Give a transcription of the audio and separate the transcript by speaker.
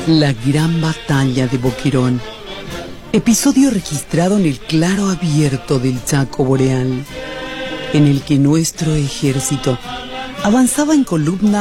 Speaker 1: La gran batalla de Boquerón. Episodio registrado en el claro abierto del Chaco Boreal, en el que nuestro ejército avanzaba en columna